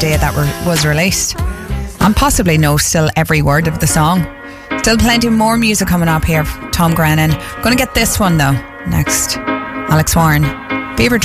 day that was released. And possibly know still every word of the song. Still plenty more music coming up here. Tom Grennan. Gonna get this one though next. Alex Warren. Beaver